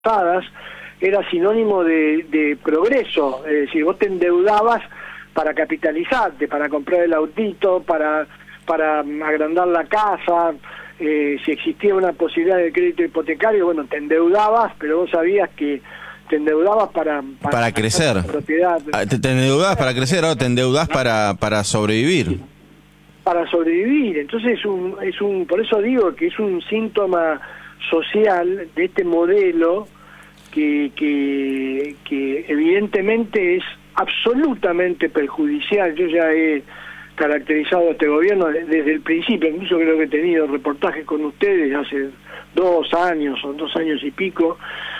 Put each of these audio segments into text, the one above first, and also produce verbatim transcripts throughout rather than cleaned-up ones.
pasadas era sinónimo de, de progreso, es decir, vos te endeudabas para capitalizarte, para comprar el autito, para, para agrandar la casa, eh, si existía una posibilidad de crédito hipotecario, bueno, te endeudabas, pero vos sabías que te endeudabas para... Para, para crecer. Propiedad. Te, te endeudabas para crecer, o te endeudás para, para sobrevivir. Para sobrevivir, entonces es un, es un, por eso digo que es un síntoma social de este modelo que, que, que evidentemente es absolutamente perjudicial. Yo ya he caracterizado a este gobierno desde el principio, incluso creo que he tenido reportajes con ustedes hace dos años o dos años y pico,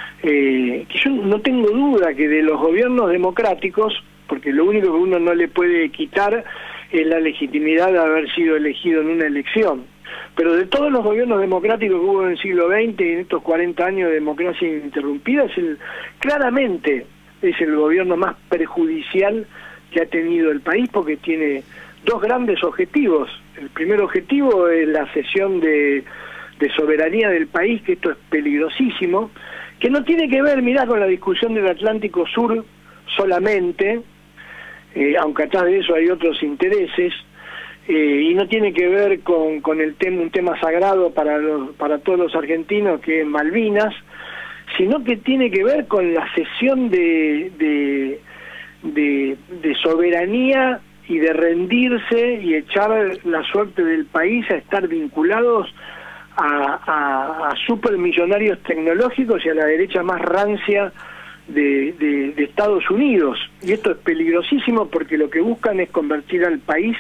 eh, que yo no tengo duda que de los gobiernos democráticos, porque lo único que uno no le puede quitar es la legitimidad de haber sido elegido en una elección, pero de todos los gobiernos democráticos que hubo en el siglo veinte y en estos cuarenta años de democracia ininterrumpida, es el, claramente es el gobierno más perjudicial que ha tenido el país, porque tiene dos grandes objetivos. El primer objetivo es la cesión de, de soberanía del país, que esto es peligrosísimo, que no tiene que ver, mirá, con la discusión del Atlántico Sur solamente, eh, aunque atrás de eso hay otros intereses, eh, y no tiene que ver con, con el tema, un tema sagrado para, los, para todos los argentinos, que es Malvinas, sino que tiene que ver con la cesión de, de, de, de soberanía y de rendirse y echar la suerte del país a estar vinculados a, a, a supermillonarios tecnológicos y a la derecha más rancia de, de, de Estados Unidos. Y esto es peligrosísimo porque lo que buscan es convertir al país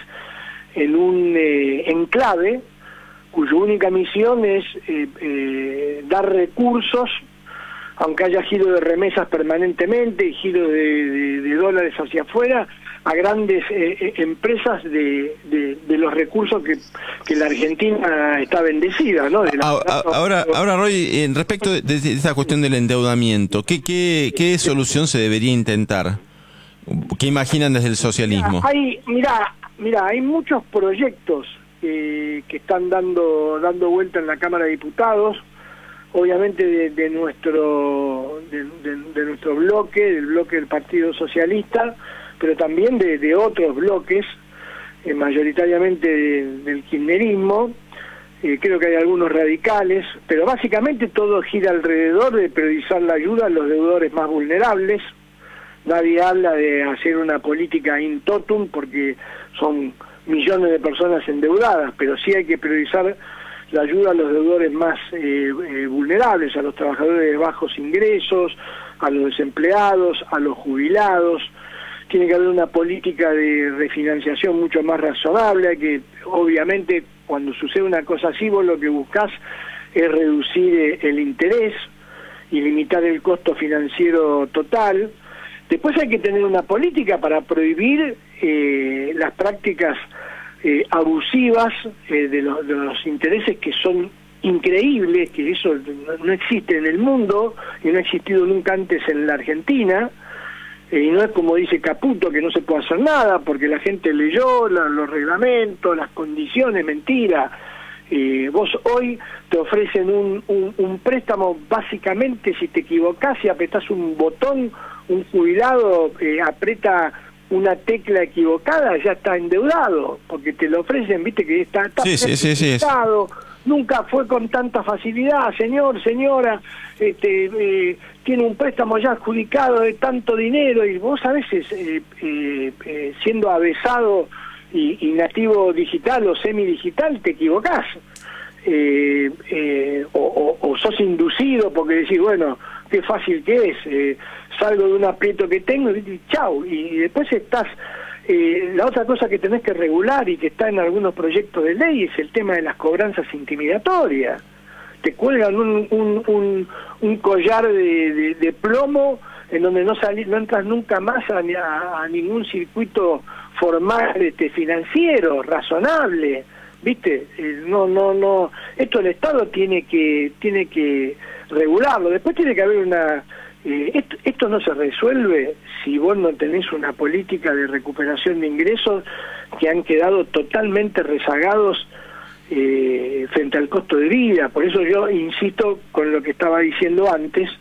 en un eh, enclave cuya única misión es eh, eh, dar recursos, aunque haya giro de remesas permanentemente y giro de, de, de dólares hacia afuera, a grandes eh, empresas de, de, de los recursos que, que la Argentina está bendecida, ¿no? De la, ahora, ahora, ahora, Roy, en respecto de, de esa cuestión del endeudamiento, ¿qué, qué, qué solución se debería intentar? ¿Qué imaginan desde el socialismo? Hay, mirá, mirá, hay muchos proyectos eh, que están dando dando vuelta en la Cámara de Diputados, obviamente de, de nuestro de, de, de nuestro bloque, del bloque del Partido Socialista, pero también de, de otros bloques, eh, mayoritariamente de, del kirchnerismo, eh, creo que hay algunos radicales, pero básicamente todo gira alrededor de priorizar la ayuda a los deudores más vulnerables. Nadie habla de hacer una política in totum porque son millones de personas endeudadas, pero sí hay que priorizar la ayuda a los deudores más eh, eh, vulnerables, a los trabajadores de bajos ingresos, a los desempleados, a los jubilados. Tiene que haber una política de refinanciación mucho más razonable, que obviamente cuando sucede una cosa así vos lo que buscás es reducir el interés y limitar el costo financiero total. Después hay que tener una política para prohibir eh, las prácticas eh, abusivas eh, de, los, de los intereses, que son increíbles, que eso no existe en el mundo y no ha existido nunca antes en la Argentina. Y no es como dice Caputo, que no se puede hacer nada porque la gente leyó la, los reglamentos, las condiciones. Mentira. Eh, vos hoy te ofrecen un, un, un préstamo, básicamente si te equivocás y apretás un botón, un jubilado eh, aprieta una tecla equivocada, ya está endeudado, porque te lo ofrecen, viste que está, está sí, sí, sí, sí, nunca fue con tanta facilidad, señor, señora, este, eh, tiene un préstamo ya adjudicado de tanto dinero, y vos a veces, eh, eh, eh, siendo avesado y, y nativo digital o semidigital, te equivocás, eh, eh, o, o, o sos inducido porque decís, bueno, qué fácil que es, eh, salgo de un aprieto que tengo y chau, y después estás... Eh, la otra cosa que tenés que regular y que está en algunos proyectos de ley es el tema de las cobranzas intimidatorias. Te cuelgan un, un, un, un collar de, de, de plomo en donde no salís, no entras nunca más a, a, a ningún circuito formal este, financiero, razonable, ¿viste? Eh, no, no, no. Esto el Estado tiene que, tiene que regularlo. Después tiene que haber una... Eh, esto, esto no se resuelve si vos no tenés una política de recuperación de ingresos que han quedado totalmente rezagados eh, frente al costo de vida. Por eso yo insisto con lo que estaba diciendo antes,